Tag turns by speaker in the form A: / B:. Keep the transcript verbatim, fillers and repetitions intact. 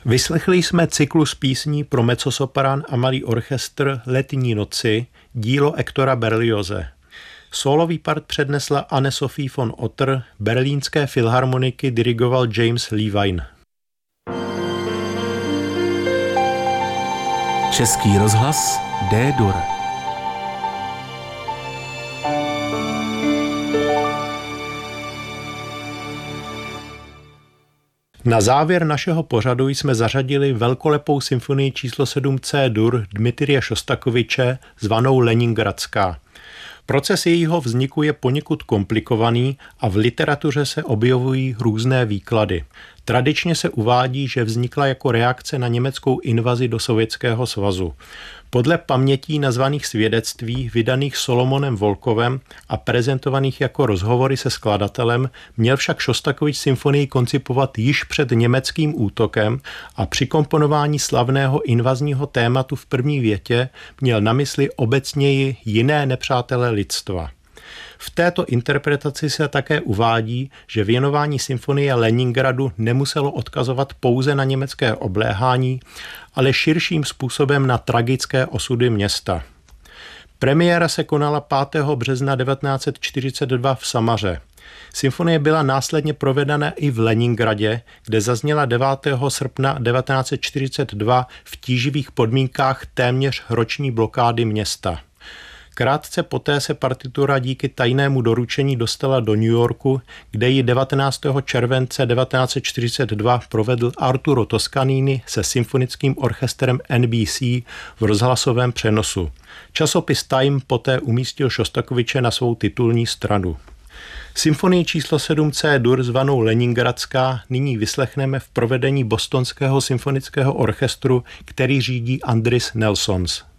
A: Vyslechli jsme cyklus písní pro mezzosopran a malý orchestr Letní noci, dílo Hectora Berlioze. Sólový part přednesla Anne-Sophie von Otter, berlínské filharmoniky dirigoval James Levine.
B: Český rozhlas D-dur.
A: Na závěr našeho pořadu jsme zařadili velkolepou symfonii číslo sedm C-dur Dmitrije Šostakoviče zvanou Leningradská. Proces jejího vzniku je poněkud komplikovaný a v literatuře se objevují různé výklady. Tradičně se uvádí, že vznikla jako reakce na německou invazi do Sovětského svazu. Podle pamětí nazvaných svědectví, vydaných Solomonem Volkovem a prezentovaných jako rozhovory se skladatelem, měl však Šostakovič symfonii koncipovat již před německým útokem a při komponování slavného invazního tématu v první větě měl na mysli obecněji jiné nepřátele lidstva. V této interpretaci se také uvádí, že věnování symfonie Leningradu nemuselo odkazovat pouze na německé obléhání, ale širším způsobem na tragické osudy města. Premiéra se konala pátého března devatenáct set čtyřicet dva v Samaře. Symfonie byla následně provedena i v Leningradě, kde zazněla devátého srpna devatenáct set čtyřicet dva v tíživých podmínkách téměř roční blokády města. Krátce poté se partitura díky tajnému doručení dostala do New Yorku, kde ji devatenáctého července devatenáct set čtyřicet dva provedl Arturo Toscanini se symfonickým orchestrem N B C v rozhlasovém přenosu. Časopis Time poté umístil Šostakoviče na svou titulní stranu. Symfonii číslo sedm C-dur zvanou Leningradská nyní vyslechneme v provedení Bostonského symfonického orchestru, který řídí Andris Nelsons.